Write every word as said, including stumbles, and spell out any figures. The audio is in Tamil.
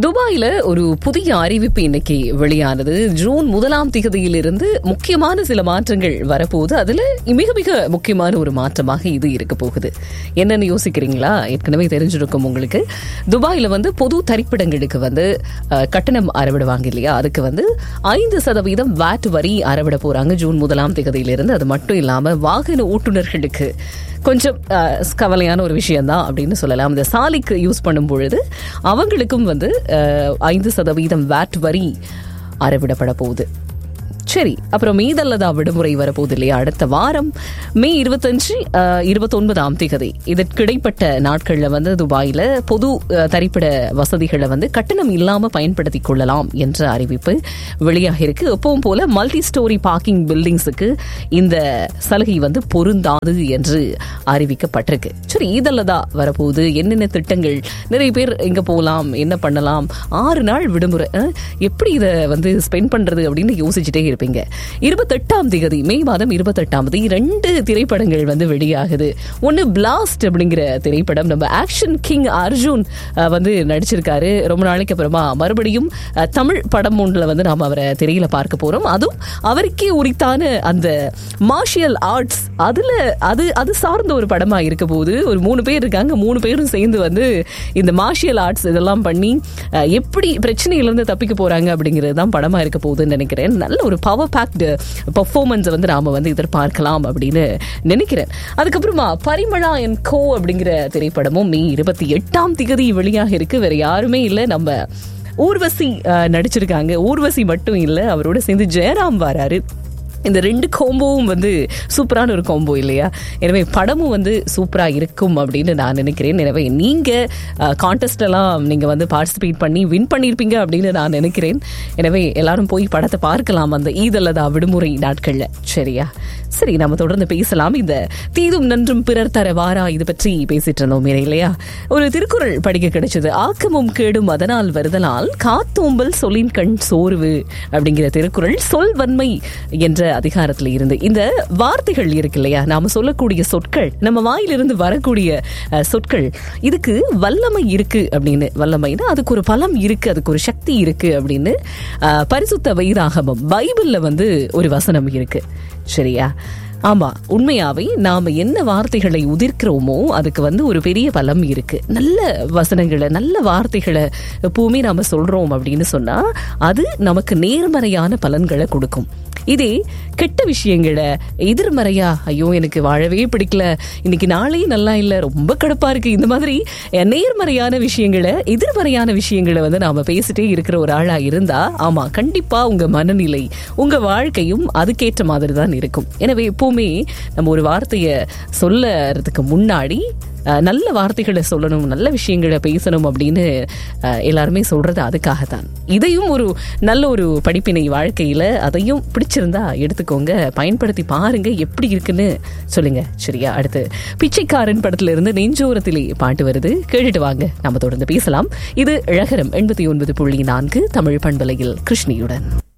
துபாயில ஒரு புதிய அறிவிப்பு இன்னைக்கு வெளியானது. ஜூன் முதலாம் திகதியிலிருந்து முக்கியமான சில மாற்றங்கள் வரப்போகுது. அதுல மிக மிக முக்கியமான ஒரு மாற்றமாக இது இருக்க போகுது. என்னன்னு யோசிக்கிறீங்களா? ஏற்கனவே தெரிஞ்சிருக்கும் உங்களுக்கு. துபாயில வந்து பொது தரிப்பிடங்களுக்கு வந்து கட்டணம் அறவிடுவாங்க இல்லையா, அதுக்கு வந்து ஐந்து சதவீதம் வாட் வரி அறவிட போறாங்க ஜூன் முதலாம் திகதியிலிருந்து. அது மட்டும் இல்லாம வாகன ஓட்டுநர்களுக்கு கொஞ்சம் கவலையான ஒரு விஷயம்தான் அப்படின்னு சொல்லலாம். இந்த சாலிக்கு யூஸ் பண்ணும் பொழுது அவங்களுக்கும் வந்து ஐந்து சதவீதம் வாட் வரி அறவிடப்பட போகுது. சரி, அப்புறம் மீதல்லதா விடுமுறை வரப்போகுது இல்லையா, அடுத்த வாரம் மே இருபத்தஞ்சு இருபத்தி ஒன்பதாம் திகதி இதற்கு இடைப்பட்ட நாட்கள்ல வந்து துபாயில பொது தரிப்பிட வசதிகளை வந்து கட்டணம் இல்லாம பயன்படுத்திக் கொள்ளலாம் என்ற அறிவிப்பு வெளியாக இருக்கு. எப்பவும் போல மல்டி ஸ்டோரி பார்க்கிங் பில்டிங்ஸுக்கு இந்த சலுகை வந்து பொருந்தாது என்று அறிவிக்கப்பட்டிருக்கு. சரி, இதல்லதா வரப்போகுது. என்னென்ன திட்டங்கள், நிறைய பேர் எங்க போகலாம், என்ன பண்ணலாம், ஆறு நாள் விடுமுறை எப்படி இதை வந்து ஸ்பெண்ட் பண்றது அப்படின்னு யோசிச்சுட்டே இருப்பீங்க. இருபத்தெட்டாம் தேதி மே மாதம் இருபத்தெட்டாம் தேதி இரண்டு திரைப்படங்கள் வந்து வெளியாகுது. ஒன்னு பிளாஸ்ட் அப்படிங்கிற திரைப்படம். நம்ம ஆக்ஷன் கிங் அர்ஜுன் வந்து நடிச்சிருக்காரு. ரொம்ப நாளைக்கு அப்புறமா மறுபடியும் தமிழ் படம் ஒன்றுல வந்து நாம அவரை திரையில பார்க்க போறோம். அதுவும் அவருக்கே உரித்தான அந்த மார்ஷியல் ஆர்ட்ஸ், அதுல அது அது சார்ந்த ஒரு படமா இருக்க போது. ஒரு மூணு பேர் இருக்காங்க, மூணு பேரும் சேர்ந்து வந்து இந்த மார்ஷியல் ஆர்ட்ஸ் இதெல்லாம் பண்ணி எப்படி பிரச்சனையிலிருந்து தப்பிக்க போறாங்க அப்படிங்கிறது தான் படமா இருக்க போகுதுன்னு நினைக்கிறேன். நல்ல ஒரு பவர் பேக்டு பெர்ஃபார்மன்ஸை வந்து நாம வந்து எதிர்பார்க்கலாம் அப்படின்னு நினைக்கிறேன். அதுக்கப்புறமா பரிமளா அண்ட் கோ அப்படிங்கிற திரைப்படமும் மே இருபத்தி எட்டாம் திகதி வெளியாக இருக்கு. வேற யாருமே இல்லை, நம்ம ஊர்வசி நடிச்சிருக்காங்க. ஊர்வசி மட்டும் இல்லை, அவரோட சேர்ந்து ஜெயராம் வராரு. இந்த ரெண்டு காம்போவும் வந்து சூப்பரான ஒரு காம்போ இல்லையா? எனவே படமும் வந்து சூப்பரா இருக்கும் அப்படின்னு நான் நினைக்கிறேன். எனவே நீங்க கான்டெஸ்ட் எல்லாம் நீங்க வந்து பார்ட்டிசிபேட் பண்ணி வின் பண்ணிருப்பீங்க அப்படின்னு நான் நினைக்கிறேன். எனவே எல்லாரும் போய் படத்தை பார்க்கலாம் அந்த ஈதல்லதா விடுமுறை நாட்கள்ல. சரியா? சரி, நம்ம தொடர்ந்து பேசலாம். இந்த தீதும் நன்றும் பிறர் தர வாரா இது பற்றி பேசிட்டு இருந்தோம் இல்லையா? ஒரு திருக்குறள் படிக்க கிடைச்சது. ஆக்கமும் கேடும் அதனால் வருதலால் காத்தோம்பல் சொல்லின் கண் சோர்வு அப்படிங்கிற திருக்குறள் சொல்வன்மை என்ற அதிகாரத்துல இருந்து. இந்த வார்த்தைகள் இருக்கு இல்லையா, நாம சொல்லக்கூடிய சொற்கள், நம்ம வாயிலிருந்து வரக்கூடிய சொற்கள், இதுக்கு வல்லமை இருக்கு அப்படின்னு. வல்லமைனா அதுக்கு ஒரு பலம் இருக்கு, அதுக்கு ஒரு சக்தி இருக்கு அப்படின்னு பரிசுத்த வேதாகமம் பைபிள்ல வந்து ஒரு வசனம் இருக்கு. சரியா? ஆமா, உண்மையாவே நாம என்ன வார்த்தைகளை உதிர்க்கிறோமோ அதுக்கு வந்து ஒரு பெரிய பலம் இருக்கு. நல்ல வசனங்களை, நல்ல வார்த்தைகளை எப்பவுமே நாம சொல்றோம் அப்படின்னு சொன்னா அது நமக்கு நேர்மறையான பலன்களை கொடுக்கும். இதே கெட்ட விஷயங்களை, எதிர்மறையா, ஐயோ எனக்கு வாழவே பிடிக்கல, இன்னைக்கு நாளே நல்லா இல்லை, ரொம்ப கடுப்பா இருக்கு, இந்த மாதிரி நேர்மறையான விஷயங்களை, எதிர்மறையான விஷயங்களை வந்து நாம பேசிட்டே இருக்கிற ஒரு ஆளா இருந்தா, ஆமா கண்டிப்பா உங்க மனநிலை, உங்க வாழ்க்கையும் அதுக்கேற்ற மாதிரி தான் இருக்கும். எனவே எப்பவுமே நம்ம ஒரு வார்த்தையை சொல்லறதுக்கு முன்னாடி நல்ல வார்த்தைகளை சொல்லணும், நல்ல விஷயங்களை பேசணும் அப்படின்னு எல்லாருமே சொல்றது அதுக்காகத்தான். இதையும் ஒரு நல்ல ஒரு படிப்பினை வாழ்க்கையில, அதையும் பிடிச்சிருந்தா எடுத்துக்கோங்க, பயன்படுத்தி பாருங்க, எப்படி இருக்குன்னு சொல்லுங்க. சரியா? அடுத்து பிச்சைக்காரன் படத்துல இருந்து நெஞ்சோரத்திலே பாட்டு வருது, கேட்டுட்டு வாங்க, நம்ம தொடர்ந்து பேசலாம். இது இழகரம் எண்பத்தி ஒன்பது புள்ளி நான்கு தமிழ் பண்பலையில் கிருஷ்ணியுடன்.